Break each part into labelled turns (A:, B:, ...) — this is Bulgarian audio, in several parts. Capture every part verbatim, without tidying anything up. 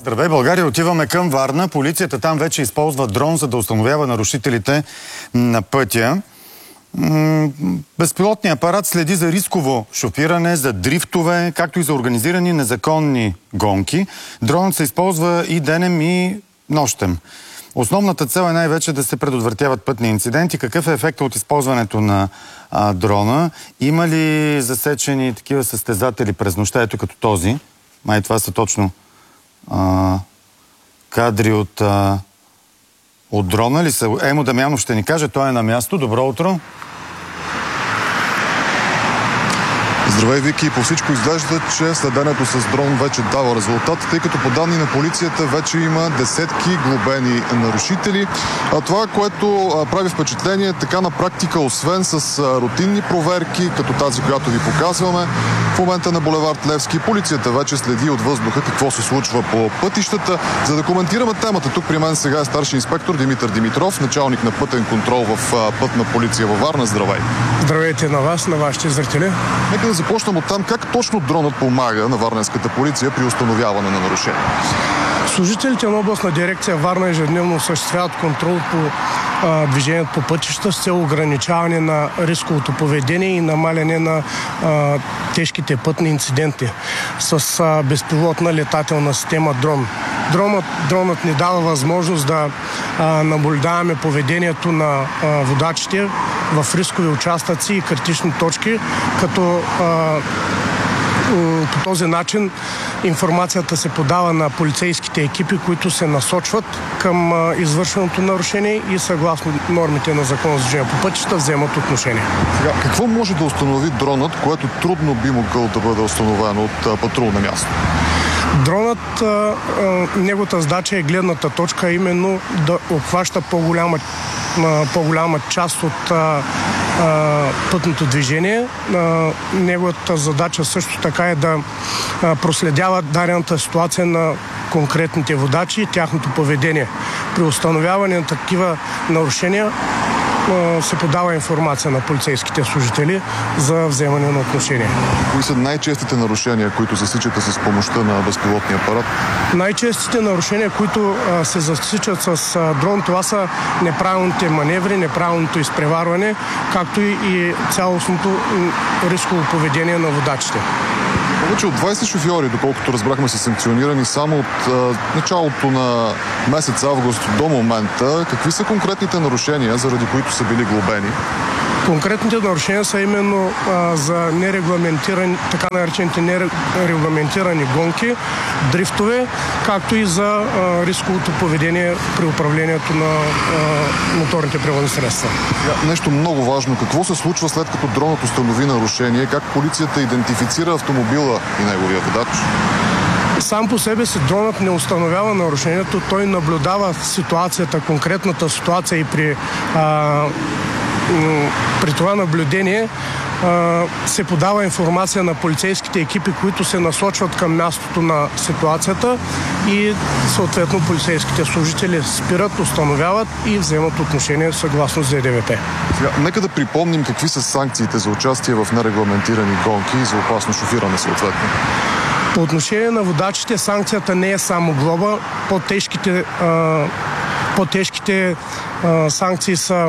A: Здравей, България! Отиваме към Варна. Полицията там вече използва дрон, за да установява нарушителите на пътя. Безпилотният апарат следи за рисково шофиране, за дрифтове, както и за организирани незаконни гонки. Дронът се използва и денем, и нощем. Основната цел е най-вече да се предотвратяват пътни инциденти. Какъв е ефектът от използването на а, дрона? Има ли засечени такива състезатели през нощта, ето като този? Май това са точно а, кадри от, а, от дрона ли са? Емо Дамянов ще ни каже, той е на място. Добро утро!
B: Здравей, Вики! По всичко изглежда, че следенето с дрон вече дава резултат, тъй като по данни на полицията вече има десетки глобени нарушители. А това, което а, прави впечатление, така на практика, освен с а, рутинни проверки, като тази, която ви показваме, в момента на булевард Левски, полицията вече следи от въздуха какво се случва по пътищата. За да коментираме темата, тук при мен сега е старши инспектор Димитър Димитров, началник на пътен контрол в а, Пътна полиция във Варна. Здравей!
C: Здравейте на вас, на вашите зрители.
B: Нека да започнем от там. Как точно дронът помага на варненската полиция при установяване на нарушения?
C: Служителите на областна дирекция Варна ежедневно осъществяват контрол по а, движението по пътища с цел ограничаване на рисковото поведение и намаляне на а, тежките пътни инциденти с а, безпилотна летателна система дрон. Дронът, дронът ни дава възможност да а, наблюдаваме поведението на а, водачите в рискови участъци и критични точки, като а, по този начин информацията се подава на полицейските екипи, които се насочват към а, извършеното нарушение и съгласно нормите на Закона за движение по пътища вземат отношение.
B: Сега, какво може да установи дронът, което трудно би могъл да бъде установено от а, патрул на място?
C: Дронът, а, а, неговата задача е гледната точка, именно да обхваща по-голяма, а, по-голяма част от а, а, пътното движение. А, неговата задача също така е да а, проследява дадената ситуация на конкретните водачи и тяхното поведение. При установяване на такива нарушения се подава информация на полицейските служители за вземане на отношение.
B: Кои са най-честите нарушения, които засичате с помощта на безпилотния апарат?
C: Най-честите нарушения, които а, се засичат с а, дрон, това са неправилните маневри, неправилното изпреварване, както и, и цялостното рисково поведение на водачите.
B: Повече от двайсет шофьори, доколкото разбрахме, са санкционирани само от а, началото на месец август до момента. Какви са конкретните нарушения, заради които са били глобени?
C: Конкретните нарушения са именно а, за нерегламентирани, така наречените нерегламентирани гонки, дрифтове, както и за а, рисковото поведение при управлението на а, моторните превозни средства.
B: Нещо много важно. Какво се случва след като дронът установи нарушение? Как полицията идентифицира автомобила и неговия водач?
C: Сам по себе си дронът не установява нарушението, той наблюдава ситуацията, конкретната ситуация и при а, при това наблюдение а, се подава информация на полицейските екипи, които се насочват към мястото на ситуацията и съответно полицейските служители спират, установяват и вземат отношение съгласно З Д В Т.
B: Сега, нека да припомним какви са санкциите за участие в нерегламентирани гонки и за опасно шофиране съответно.
C: По отношение на водачите санкцията не е само глоба. По-тежките, а, по-тежките а, санкции са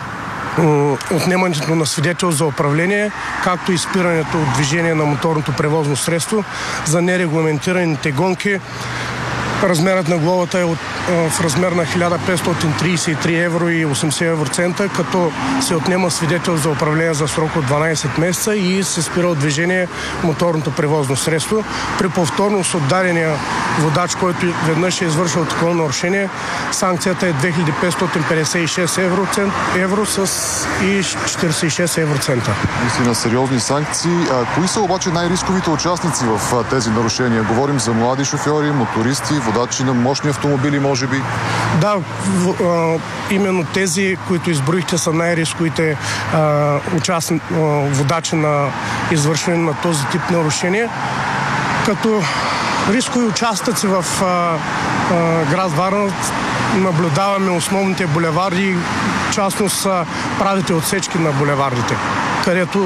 C: отнемането на свидетел за управление, както и спирането от движение на моторното превозно средство. За нерегламентираните гонки размерът на глобата е от, в размер на хиляда петстотин тридесет и три евро и осемдесет евроцента, като се отнема свидетел за управление за срок от дванайсет месеца и се спира от движение моторното превозно средство. При повторност от дадения водач, който веднъж е извършил такова нарушение, санкцията е две хиляди петстотин петдесет и шест евро, евро с и четиридесет и шест евроцента.
B: Наистина сериозни санкции. А, кои са обаче най-рисковите участници в а, тези нарушения? Говорим за млади шофьори, мотористи, водачи на мощни автомобили, може би?
C: Да, в, а, именно тези, които изброихте, са най-рисковите а, участни, а, водачи на извършване на този тип нарушения. Като рискови участъци в а, а, град Варна наблюдаваме основните булеварди, частност правите отсечки на булевардите, където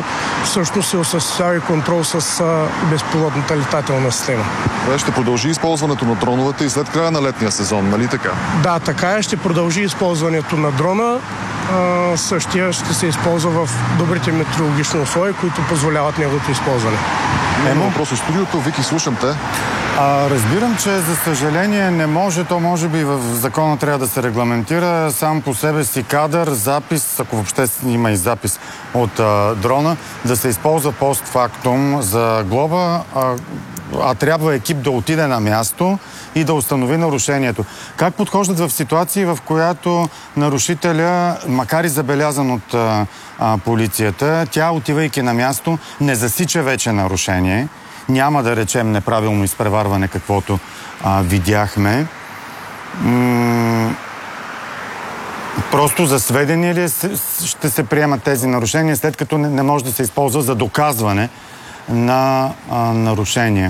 C: всъщност се осъществява и контрол с а, безпилотната летателна система.
B: Ще продължи използването на дроновете и след края на летния сезон, нали така?
C: Да, така е. Ще продължи използването на дрона. А, същия ще се използва в добрите метеорологични условия, които позволяват неговото използване.
B: Има въпрос от студиото. Вики, слушам те.
A: А, разбирам, че за съжаление не може, то може би в закона трябва да се регламентира сам по себе си кадър, запис, ако въобще има и запис от а, дрона, да се използва постфактум за глоба, а, а трябва екип да отиде на място и да установи нарушението. Как подхождат в ситуации, в която нарушителя, макар и забелязан от а, а, полицията, тя, отивайки на място, не засича вече нарушение, няма да речем неправилно изпреварване, каквото а, видяхме. М- просто за сведение ли ще се приемат тези нарушения, след като не, не може да се използва за доказване на а, нарушение?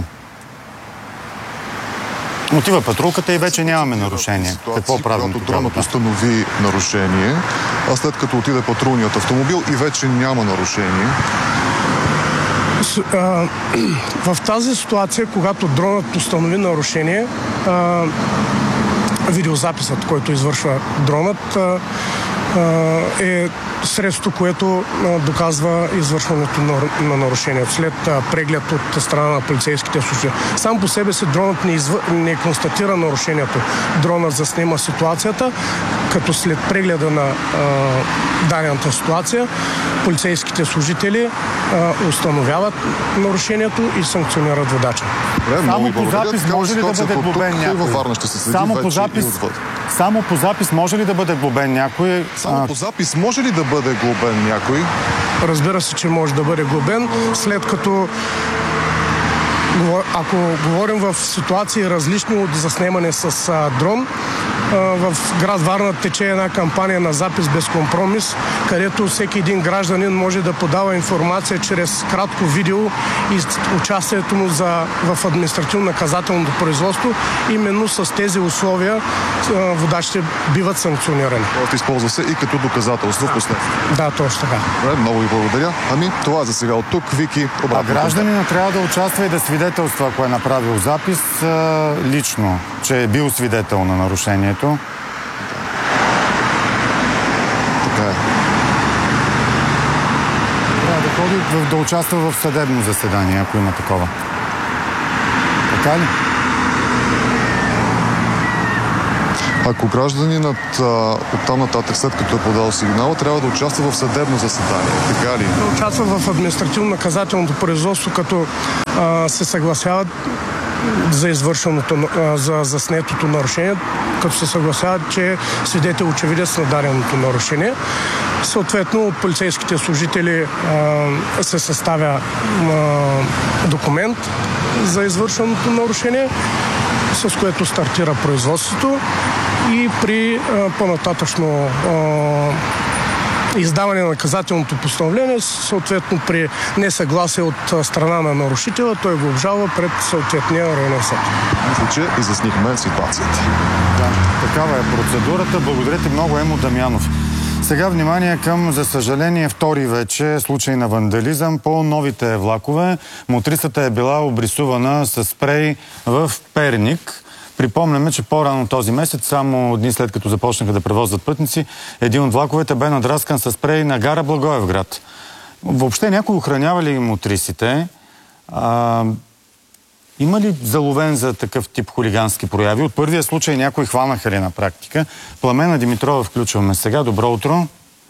A: Отива патрулката и вече нямаме нарушение. Какво правим
B: когато дронът установи нарушение, а след като отиде патрулният автомобил и вече няма нарушение?
C: С, а, в тази ситуация, когато дронът установи нарушение, а, видеозаписът, който извършва дронът, а, е средство, което а, доказва извършването на, на нарушението след а, преглед от страна на полицейските служби. Сам по себе си дронът не, извър... не констатира нарушението. Дронът заснема ситуацията, като след прегледа на а, дадената ситуация полицейските служители а, установяват нарушението и санкционират водача.
A: Само по запис може ли да бъде глобен някой?
B: Във Варна ще се следи
A: Само
B: вече
A: по запис,
B: и отвъд.
A: Само по запис може ли да бъде глобен някой?
B: Само по запис може ли да бъде глобен някой?
C: Разбира се, че може да бъде глобен, след като ако говорим в ситуации различни от заснемане с а, дрон, а, в град Варна тече една кампания на запис без компромис, където всеки един гражданин може да подава информация чрез кратко видео и участието му за, в административно-наказателното производство. Именно с тези условия а, водачите биват санкционирани.
B: Това използва се и като доказателство в последствие.
C: Да, точно така.
B: Добре, много ви благодаря. Ами, това е за сега от тук. Вики, обратно.
A: А гражданина трябва да участва и да свидетелства, ако е направил запис а, лично, че е бил свидетел на нарушението.
B: Така е.
A: Трябва да ходи да участва в съдебно заседание, ако има такова. Така ли?
B: Ако гражданинът оттам нататък, след като е подал сигнал, трябва да участва в съдебно заседание. Така ли?
C: Да участва в административно-наказателното производство, като а, се съгласяват за извършеното, а, за заснетото нарушение, като се съгласяват, че свидетел очевидец на даденото нарушение. Съответно, от полицейските служители а, се съставя а, документ за извършеното нарушение, с което стартира производството и при а, по-нататъчно а, издаване на наказателното постановление, съответно при несъгласие от страна на нарушителя, той го обжалва пред съответния районен съд.
B: Мисля, че изяснихме ситуацията.
A: Да, такава е процедурата. Благодаря ти много, Емо Дамянов. Сега внимание към, за съжаление, втори вече случай на вандализъм по новите влакове. Мотрисата е била обрисувана с спрей в Перник. Припомняме, че по-рано този месец, само дни след като започнаха да превозват пътници, един от влаковете бе надраскан с спрей на гара Благоевград. Въобще някой охранява ли мотрисите? А, има ли заловен за такъв тип хулигански прояви? От първия случай някой хванаха ли на практика? Пламена Димитрова включваме сега. Добро утро!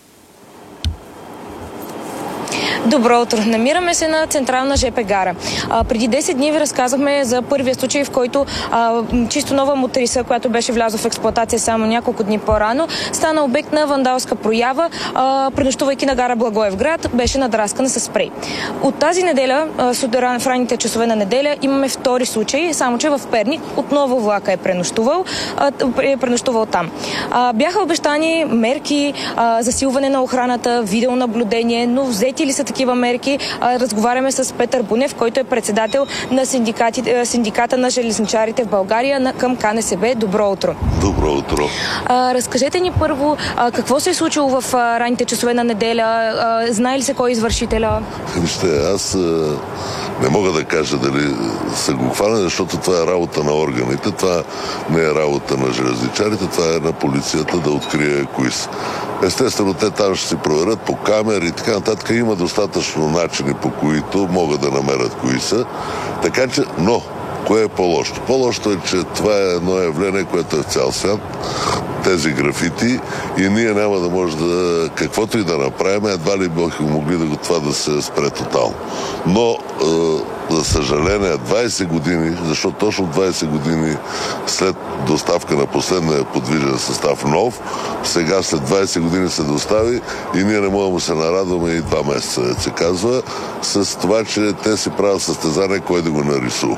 D: Добро утро! Намираме се на централна ЖП гара. А, преди десет дни ви разказахме за първия случай, в който а, чисто нова мотриса, която беше влязла в експлоатация само няколко дни по-рано, стана обект на вандалска проява, а, пренощувайки на гара Благоевград, беше надраскана с спрей. От тази неделя, а, в ранните часове на неделя, имаме втори случай, само че в Перник отново влака е пренощувал, а, е пренощувал там. А, бяха обещани мерки, а, засилване на охраната, видеонаблюдение, но взети ли са такива такива мерки. А, разговаряме с Петър Бунев, който е председател на синдиката на железничарите в България на, към КНСБ. Добро утро.
E: Добро утро.
D: А, разкажете ни първо а, какво се е случило в а, ранните часове на неделя. А, знае ли се кой е извършителя?
E: Вижте, аз а, не мога да кажа дали са го хванали, защото това е работа на органите, това не е работа на железничарите, това е на полицията да открие кои са. Естествено, те там ще си проверят по камери и така нататък. Има достатъчно начини, по които могат да намерят кои са. Така че, но, кое е по-лошо? По-лошо е, че това е едно явление, което е в цял свят. Тези графити и ние няма да може да, каквото и да направим, едва ли бихме могли да го това да се спре тотално. Но, е, за съжаление, двайсет години, защото точно двайсет години след доставка на последния подвижен състав нов, сега след двайсет години се достави и ние не можем да се нарадваме и два месеца, да се казва, с това, че те си правят състезание, кой да го нарисува.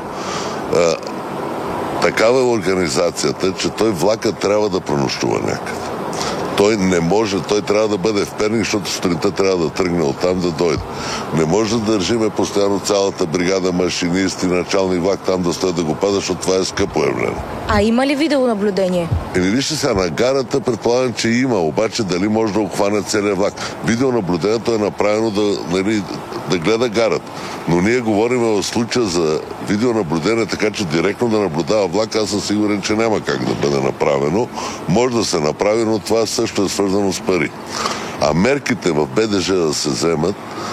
E: Такава е организацията, че той влакът трябва да пренощува някъде. Той не може, той трябва да бъде в Перник, защото сутринта трябва да тръгне оттам да дойде. Не може да държиме постоянно цялата бригада машинисти, началник влак там да стоят да го пазят, защото това е скъпо явление.
D: А има ли видеонаблюдение?
E: Или вижте сега, на гарата предполагам, че има, обаче дали може да обхване целият влак. Видеонаблюдението е направено да, нали, да гледа гарата. Но ние говорим в случая за видеонаблюдение, така че директно да наблюдава влак, аз съм сигурен, че няма как да бъде направено. Може да се направи, но това също е свързано с пари. А мерките в БДЖ да се вземат,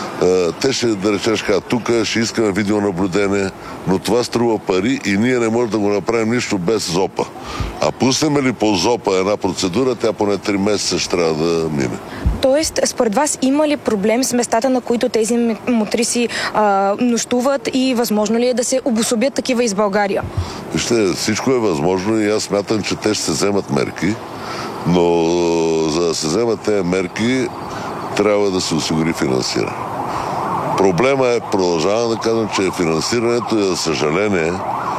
E: те ще, да речеш, тук ще искаме видеонаблюдение, но това струва пари и ние не можем да го направим нищо без ЗОПа. А пуснем ли по ЗОПа една процедура, тя поне три месеца ще трябва да мине.
D: Тоест, според вас има ли проблем с местата, на които тези мотриси а, нощуват и възможно ли е да се обособят такива из България?
E: Вижте, всичко е възможно и аз смятам, че те ще се вземат мерки, но за да се вземат тези мерки трябва да се осигури финансиране. Проблема е, продължавам да казвам, че финансирането и за съжаление,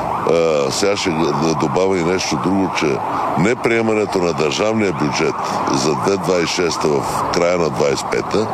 E: а, сега ще да добавя и нещо друго, че неприемането на държавния бюджет за две хиляди двадесет и шеста в края на двадесет и пета,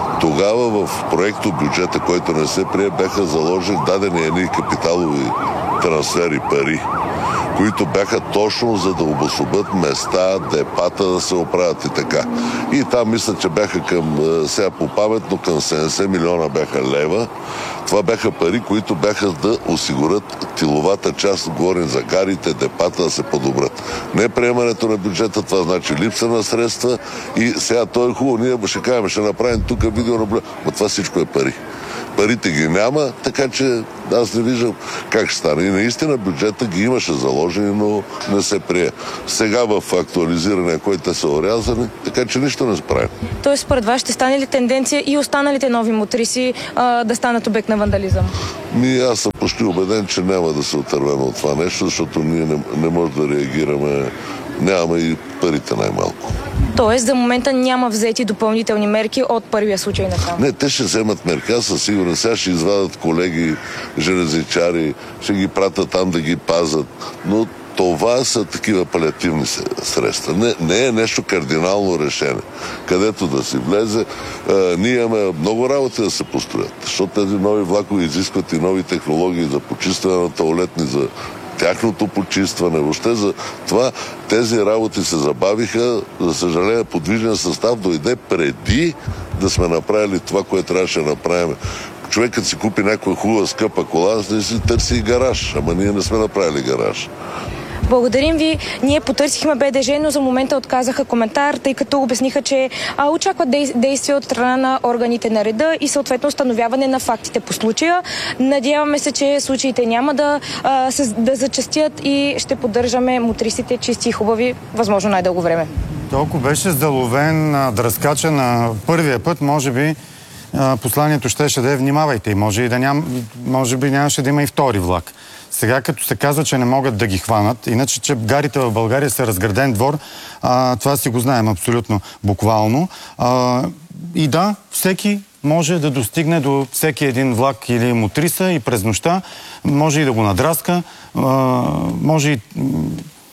E: тогава в проекто бюджета, който не се прие, бяха заложени дадени едни капиталови трансфери пари, които бяха точно за да обособят места, депата да се оправят и така. И там мисля, че бяха към, сега по памет, но към седемдесет милиона бяха лева. Това бяха пари, които бяха да осигурят тиловата част, говорим за гарите, депата да се подобрят. Не приемането на бюджета, това значи липса на средства и сега то е хубаво, ние ще кажем, ще направим тук видеонаблюдение, но това всичко е пари. Парите ги няма, така че аз не виждам как ще стане. И наистина бюджета ги имаше заложени, но не се прие. Сега в актуализиране, който те са орязани, така че нищо не справим.
D: Тоест, според вас ще стане ли тенденция и останалите нови мотриси а, да станат обект на вандализъм?
E: Ми, аз съм почти убеден, че няма да се отървем от това нещо, защото ние не, не можем да реагираме, нямаме и парите най-малко.
D: Тоест, за момента няма взети допълнителни мерки от първия случай на там?
E: Не, те ще вземат мерки. Аз съм сигурен. Сега ще извадат колеги, железничари, ще ги пратят там да ги пазят. Но това са такива палиативни средства. Не, не е нещо кардинално решение. Където да си влезе, а, ние имаме много работи да се построят. Защото тези нови влакове изискват и нови технологии за почистване на тоалетни, за тяхното почистване. Въобще за това тези работи се забавиха. За съжаление, подвижен състав дойде преди да сме направили това, което трябваше да направим. Човекът си купи някаква хубава, скъпа кола, да си търси и гараж. Ама ние не сме направили гараж.
D: Благодарим ви. Ние потърсихме БДЖ, но за момента отказаха коментар, тъй като обясниха, че а, очакват действия от страна на органите на реда и съответно установяване на фактите по случая. Надяваме се, че случаите няма да, а, се, да зачастят и ще поддържаме мотрисите чисти и хубави, възможно най-дълго време.
A: Толкова беше заловен да разкача на първия път, може би посланието щеше да е внимавайте и може, и да ням, може би нямаше да има и втори влак. Сега като се казва, че не могат да ги хванат, иначе, че гарите в България са разграден двор, а, това си го знаем абсолютно буквално. А, и да, всеки може да достигне до всеки един влак или мотриса и през нощта, може и да го надраска, а, може и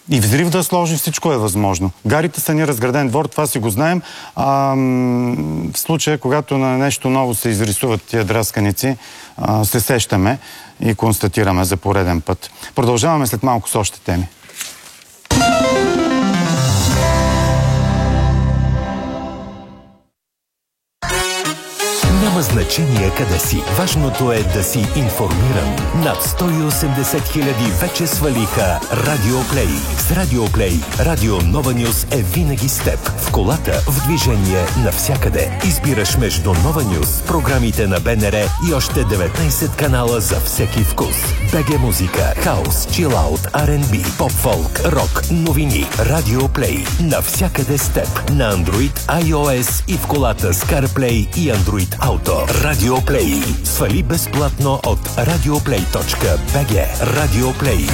A: и взрив да сложи, всичко е възможно. Гарите са ни разграден двор, това си го знаем. А, в случая, когато на нещо ново се изрисуват тия драсканици, а, се сещаме и констатираме за пореден път. Продължаваме след малко с още теми.
F: Няма значение къде си. Важното е да си информиран. Над сто и осемдесет хиляди вече свалиха Радио Плей. С Радио Плей, Радио Нова Нюз е винаги с теб. В колата, в движение, навсякъде. Избираш между Нова Нюз, програмите на БНР и още деветнайсет канала за всеки вкус. БГ музика, хаус, чилаут, Ар енд Би, поп-фолк, рок, новини. Радио Плей. Навсякъде с теб. На Android, iOS и в колата с CarPlay и Android Auto. Радио Плей. Свали безплатно от радиоплей точка би джи. Радио Плей.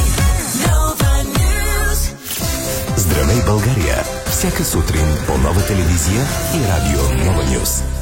F: Здравей, България! Всяка сутрин по Нова телевизия и Радио Нова Нюз.